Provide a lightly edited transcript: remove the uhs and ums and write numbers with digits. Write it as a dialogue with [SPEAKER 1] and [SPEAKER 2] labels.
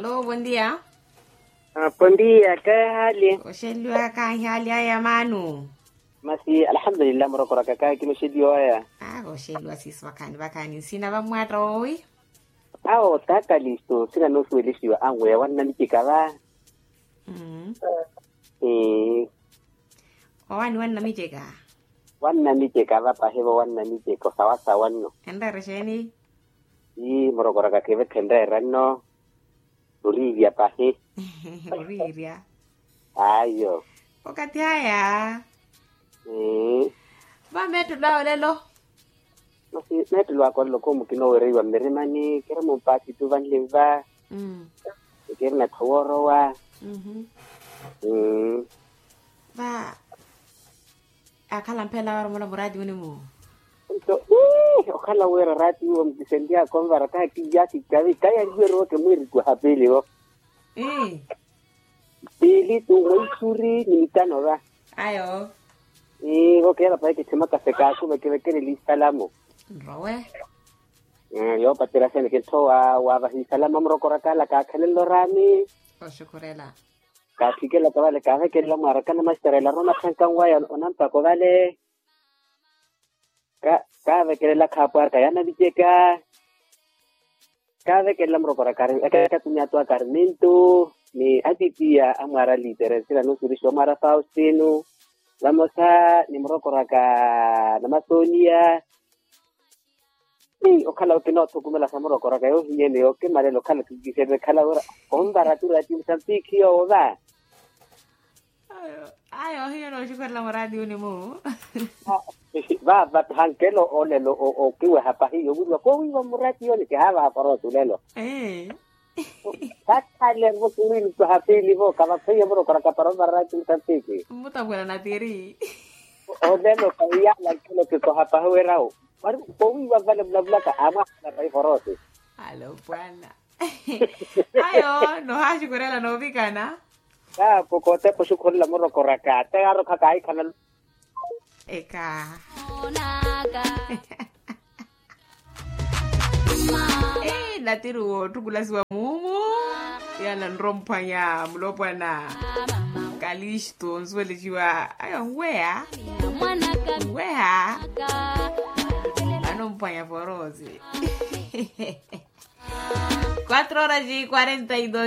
[SPEAKER 1] Aló, buen día.
[SPEAKER 2] Buen día, ¿qué hali?
[SPEAKER 1] Osheliwa ka hali ya manu.
[SPEAKER 2] Masi alhamdulillah morokora kaka kimo shidio ya.
[SPEAKER 1] Osheliwa sisi wakani sina bamwata oi.
[SPEAKER 2] Taka listo, sina no suele shiwa angwe wannan nike kaza.
[SPEAKER 1] Wani wannan mije ka.
[SPEAKER 2] Wannan nike kaza pa hebo wannan nike ko sawasa wanno.
[SPEAKER 1] Enda resheni.
[SPEAKER 2] Morokora kaka ve tenda ranno. Olivia pa he.
[SPEAKER 1] Olivia.
[SPEAKER 2] Ayo.
[SPEAKER 1] Wakati haya. Ba metu lao lelo.
[SPEAKER 2] Masi metu lo akon lo komu kino werewa meremani kera mo pati tu van leva. Kera na taworo wa.
[SPEAKER 1] Ba akala mpela wara mwana muradi unimu.
[SPEAKER 2] So, okala wera rati wa mkisendia kwa raka kijasi kaya njero ke mwiri kwa hapili wo. Pili tu waisuri ni mitano wa.
[SPEAKER 1] Ayo.
[SPEAKER 2] Okay, la pae que se mata seca, sube que le lista lamo.
[SPEAKER 1] Rowe.
[SPEAKER 2] Yo patera se que toa wa bahi salama morokora kala ka kalen lorami.
[SPEAKER 1] Shukurela.
[SPEAKER 2] Kasi que la toa le kaje que la marca na master la rona kankan wa onan pa ko dale. Ka ve que la kapar ka yana bicheka. Ka ve que la morokora kar ka tunya to Carmento ni atitia amara litere sila no surisho mara Faustino. Vamos a nimrokora ka na Masonia. Okala que no tukume la samorokora ka yo hiene o que mare lokala que se ve kala ora on baratura ti Mozambique o da.
[SPEAKER 1] Ayo hiyo no shukurela muradi unimu.
[SPEAKER 2] Va hankelo o lelo o kiwe hapa hiyo budwa ko wiwa muradi yo ni ke hava hapa ro tulelo. Sakale mo tuwin ko hapili mo kama kaya mo kora kaparo barati Mozambique.
[SPEAKER 1] Muta buena natiri.
[SPEAKER 2] O lelo kaya la kilo que ko hapa huerao. Mar ko wiwa vale bla ka ama na pai horote.
[SPEAKER 1] Alo bwana. Ayo no hashukurela no vikana.
[SPEAKER 2] Poko te po shukurela mo kora ka te aro kakai kana
[SPEAKER 1] Eka. Natiru tukulasiwa mumu. Yana nrompanya mlopwana. Kalishto nzwele jiwa. Ayo ngwea. Ngwea. Anompanya forozi. 4 horas y 42